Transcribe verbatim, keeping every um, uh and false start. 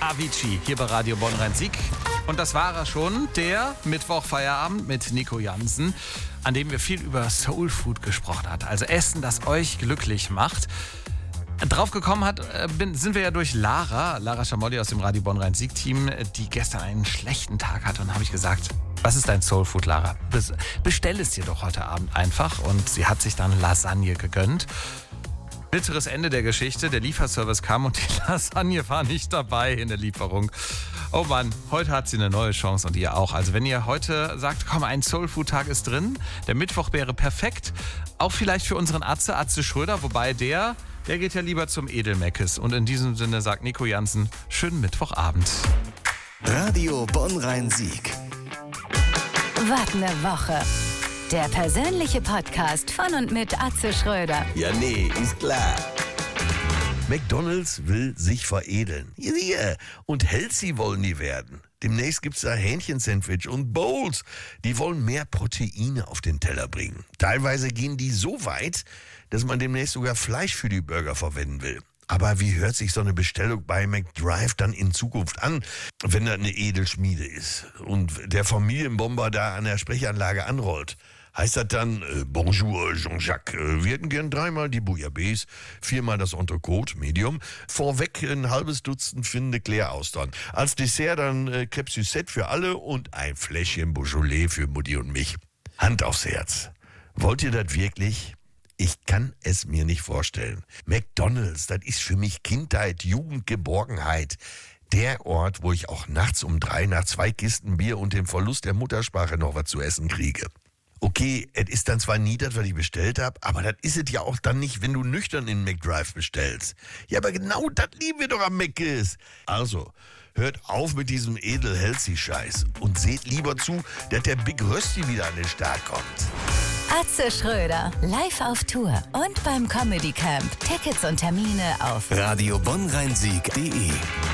Avicii hier bei Radio Bonn-Rhein-Sieg. Und das war er schon, der Mittwoch-Feierabend mit Nico Jansen, an dem wir viel über Soul Food gesprochen haben. Also Essen, das euch glücklich macht. Drauf gekommen hat, sind wir ja durch Lara, Lara Schamolli aus dem Radio Bonn-Rhein-Sieg-Team, die gestern einen schlechten Tag hatte. Und habe ich gesagt, was ist dein Soul Food, Lara? Bestell es dir doch heute Abend einfach. Und sie hat sich dann Lasagne gegönnt. Bitteres Ende der Geschichte, der Lieferservice kam und die Lasagne war nicht dabei in der Lieferung. Oh Mann, heute hat sie eine neue Chance und ihr auch. Also wenn ihr heute sagt, komm, ein Soul-Food-Tag ist drin, der Mittwoch wäre perfekt, auch vielleicht für unseren Atze, Atze Schröder, wobei der, der geht ja lieber zum Edelmeckes. Und in diesem Sinne sagt Nico Jansen, schönen Mittwochabend. Radio Bonn-Rhein-Sieg. Was eine Woche. Der persönliche Podcast von und mit Atze Schröder. Ja, nee, ist klar. McDonald's will sich veredeln. Yeah. Und healthy wollen die werden. Demnächst gibt's da Hähnchensandwich und Bowls. Die wollen mehr Proteine auf den Teller bringen. Teilweise gehen die so weit, dass man demnächst sogar Fleisch für die Burger verwenden will. Aber wie hört sich so eine Bestellung bei McDrive dann in Zukunft an, wenn das eine Edelschmiede ist und der Familienbomber da an der Sprechanlage anrollt? Heißt das dann, äh, Bonjour Jean-Jacques, äh, wir hätten gern dreimal die Bouillabaisse, viermal das Entrecote, Medium, vorweg ein halbes Dutzend Finde Claire-Austern. Als Dessert dann äh, Crêpe Suzette für alle und ein Fläschchen Beaujolais für Mutti und mich. Hand aufs Herz. Wollt ihr das wirklich? Ich kann es mir nicht vorstellen. McDonald's, das ist für mich Kindheit, Jugend, Geborgenheit. Der Ort, wo ich auch nachts um drei nach zwei Kisten Bier und dem Verlust der Muttersprache noch was zu essen kriege. Okay, es ist dann zwar nie das, was ich bestellt habe, aber das ist es ja auch dann nicht, wenn du nüchtern in McDrive bestellst. Ja, aber genau das lieben wir doch am Mc's. Also, hört auf mit diesem edel-healthy-Scheiß und seht lieber zu, dass der Big Rösti wieder an den Start kommt. Atze Schröder, live auf Tour und beim Comedy Camp. Tickets und Termine auf Radio Bonn-Rhein-Sieg punkt de